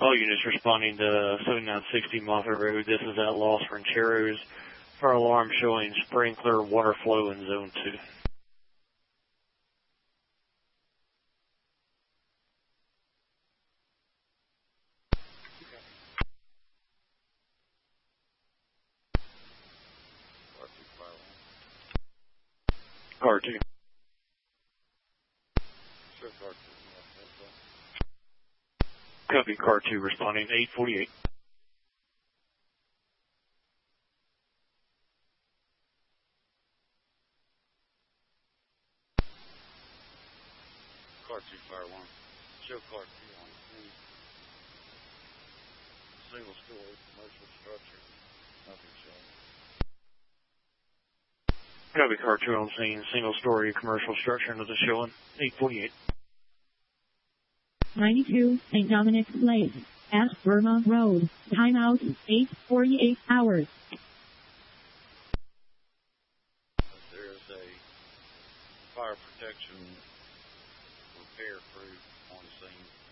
All units responding to 7960 Moffett Road. This is at Los Rancheros. Fire alarm showing sprinkler water flow in Zone 2. Car 2. Copy, Car 2 responding 848. Car 2, Fire 1. Show Car 2 on the scene. Single story commercial structure. Nothing showing. Copy, Car 2 on scene. Single story commercial structure, nothing showing. 848. 92 St. Dominic's Place, at Burma Road. Timeout 8:48 hours. There's a fire protection repair crew on scene.